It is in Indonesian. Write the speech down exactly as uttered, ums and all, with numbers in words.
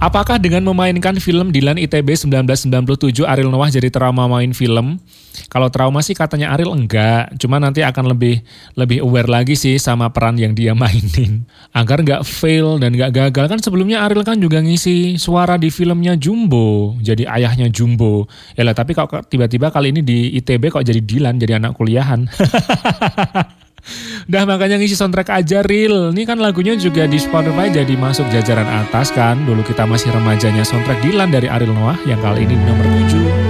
Apakah dengan memainkan film Dilan I T B seribu sembilan ratus sembilan puluh tujuh Ariel Noah jadi trauma main film? Kalau trauma sih katanya Ariel enggak, cuma nanti akan lebih lebih aware lagi sih sama peran yang dia mainin. Agar nggak fail dan nggak gagal. Kan sebelumnya Ariel kan juga ngisi suara di filmnya Jumbo, jadi ayahnya Jumbo. Yalah, tapi kok tiba-tiba kali ini di I T B kok jadi Dilan, jadi anak kuliahan. Udah makanya ngisi soundtrack aja Ril. Ini kan lagunya juga di Spotify jadi masuk jajaran atas kan. Dulu kita masih remajanya soundtrack Dilan dari Ariel Noah yang kali ini nomor tujuh.